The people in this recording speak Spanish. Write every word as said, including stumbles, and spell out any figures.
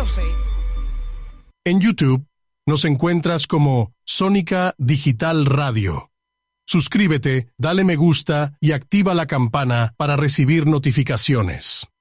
En YouTube nos encuentras como Sónica Digital Radio. Suscríbete, dale me gusta y activa la campana para recibir notificaciones.